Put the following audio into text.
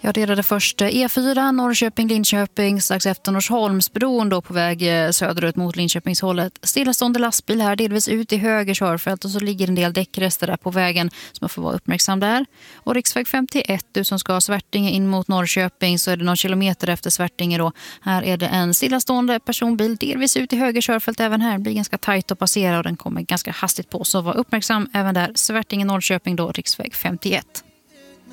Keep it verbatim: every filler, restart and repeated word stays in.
Jag delade först E fyra, Norrköping-Linköping, strax efter Norsholmsbron då på väg söderut mot Linköpingshållet. Stillastående lastbil här, delvis ut i höger körfält, och så ligger en del däckrester där på vägen som man får vara uppmärksam där. Och riksväg femtioett, du som ska Svärtinge in mot Norrköping, så är det någon kilometer efter Svärtinge då. Här är det en stillastående personbil, delvis ut i höger körfält även här. Det blir ganska tajt att passera och den kommer ganska hastigt på, så var uppmärksam även där. Svärtinge-Norrköping då, riksväg femtioett.